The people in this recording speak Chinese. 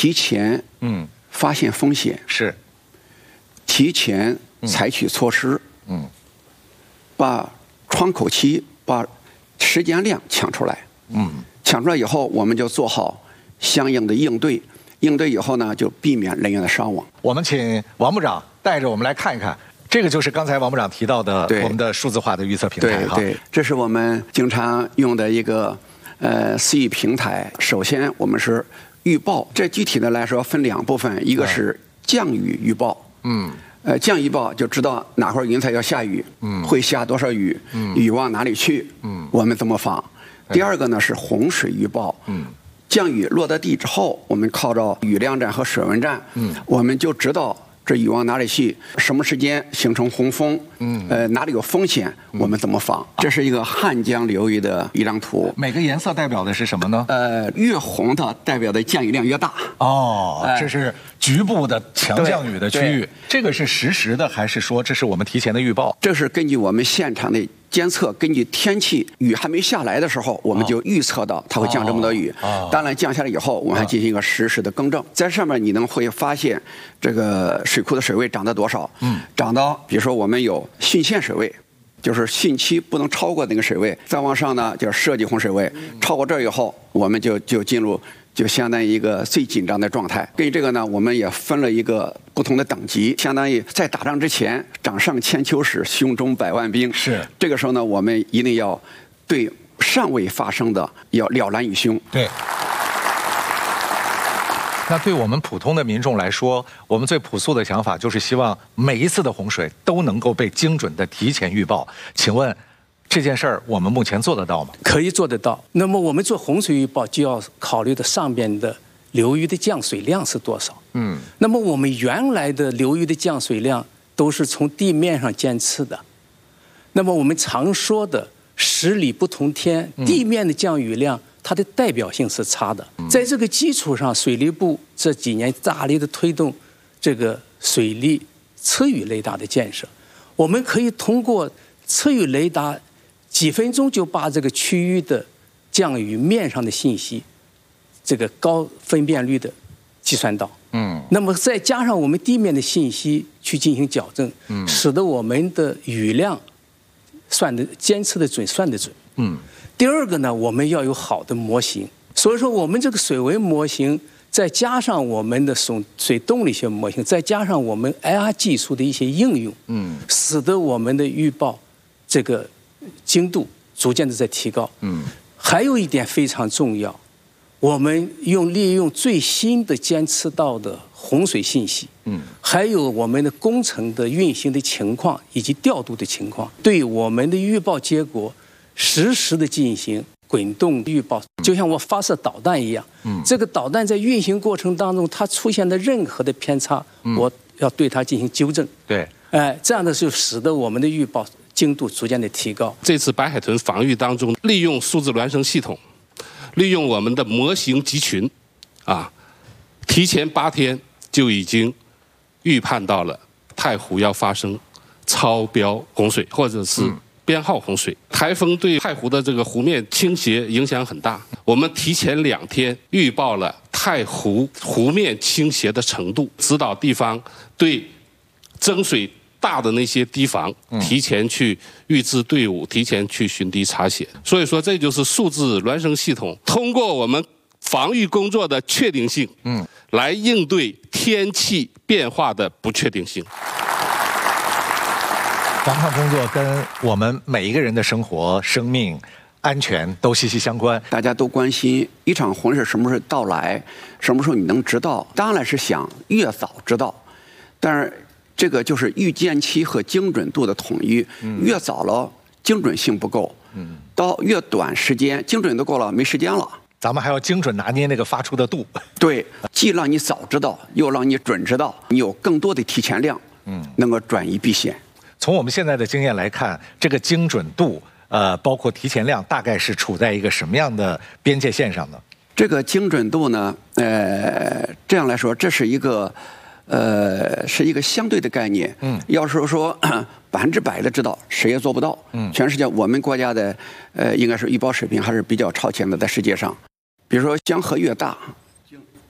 提前发现风险， 是提前采取措施，把窗口期、把时间量抢出来，抢出来以后，我们就做好相应的应对。应对以后呢，就避免人员的伤亡。 我们请王部长带着我们来看一看，这个就是刚才王部长提到的我们的数字化的预测平台。 对，这是我们经常用的一个CE 平台。首先，我们是预报，这具体的来说分2部分，一个是降雨预报，降雨预报就知道哪会儿云彩要下雨，会下多少雨，雨往哪里去，我们怎么防。第二个呢是洪水预报，降雨落到地之后，我们靠着雨量站和水文站，我们就知道这雨往哪里去，什么时间形成洪峰，哪里有风险，我们怎么防。这是一个汉江流域的一张图， 每个颜色代表的是什么呢？ 越红的代表的降雨量越大。 这是局部的强降雨的区域。这个是实时的，还是说这是我们提前的预报？ 这是根据我们现场的监测，根据天气雨还没下来的时候，我们就预测到它会降这么多雨。当然降下来以后，我们还进行一个实时的更正。在上面你会发现这个水库的水位涨到多少？涨到比如说我们有汛限水位，就是汛期不能超过那个水位。再往上呢，就是设计洪水位，超过这以后，我们就进入。就相当于一个最紧张的状态。根据这个呢，我们也分了一个不同的等级，相当于在打仗之前，掌上千秋史，胸中百万兵。 是这个时候呢，我们一定要对尚未发生的要了然于胸。 对。那对我们普通的民众来说，我们最朴素的想法就是希望每一次的洪水都能够被精准的提前预报。请问，这件事儿我们目前做得到吗？ 可以做得到。那么我们做洪水预报就要考虑的上边的流域的降水量是多少。那么我们原来的流域的降水量都是从地面上监测的。那么我们常说的10里不同天，地面的降雨量它的代表性是差的。在这个基础上，水利部这几年大力的推动这个水利测雨雷达的建设。我们可以通过测雨雷达几分钟就把这个区域的降雨面上的信息，这个高分辨率的计算到。那么再加上我们地面的信息去进行矫正，使得我们的雨量监测的准，算得准。第二个呢，我们要有好的模型。所以说，我们这个水文模型，再加上我们的水动力学模型，再加上我们 IR 技术的一些应用，使得我们的预报这个精度逐渐的在提高。还有一点非常重要，我们利用最新的监测到的洪水信息，还有我们的工程的运行的情况以及调度的情况，对我们的预报结果实时的进行滚动预报。就像我发射导弹一样，这个导弹在运行过程当中，它出现的任何的偏差，我要对它进行纠正。 对， 这样的就使得我们的预报精度逐渐的提高。 这次白海豚防御当中，利用数字孪生系统，利用我们的模型集群，提前8天就已经预判到了太湖要发生超标洪水，或者是编号洪水。台风对太湖的这个湖面倾斜影响很大，我们提前2天预报了太湖湖面倾斜的程度，指导地方对增水大的那些堤防提前去预置队伍，提前去巡堤查险。所以说，这就是数字孪生系统通过我们防御工作的确定性，来应对天气变化的不确定性。 防抗工作跟我们每一个人的生活、生命安全都息息相关。 大家都关心一场洪水什么时候到来，什么时候你能知道？当然是想越早知道，但是这个就是预见期和精准度的统一，越早了精准性不够，到越短时间精准度够了，没时间了。 咱们还要精准拿捏那个发出的度。 对，既让你早知道，又让你准知道，你有更多的提前量，能够转移避险。 从我们现在的经验来看，这个精准度，包括提前量，大概是处在一个什么样的边界线上呢？ 这个精准度呢，这样来说，这是一个相对的概念。要是说100%的知道，谁也做不到。全世界我们国家的应该是预报水平还是比较超前的，在世界上。比如说江河越大，